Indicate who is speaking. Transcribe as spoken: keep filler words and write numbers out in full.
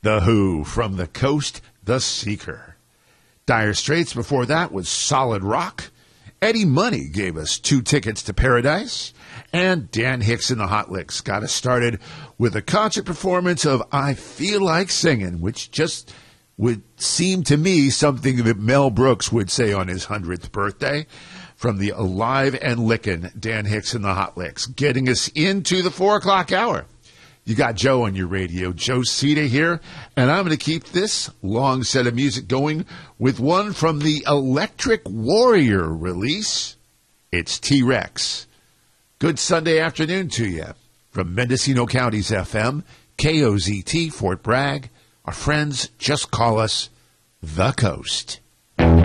Speaker 1: The Who, From the Coast, The Seeker. Dire Straits before that was Solid Rock. Eddie Money gave us Two Tickets to Paradise. And Dan Hicks and the Hot Licks got us started with a concert performance of I Feel Like Singing, which just would seem to me something that Mel Brooks would say on his hundredth birthday. From the Alive and Lickin', Dan Hicks and the Hot Licks, getting us into the four o'clock hour. You got Joe on your radio, Joe Cita here, and I'm going to keep this long set of music going with one from the Electric Warrior release. It's T-Rex. Good Sunday afternoon to you from Mendocino County's F M, K O Z T, Fort Bragg. Our friends just call us The Coast.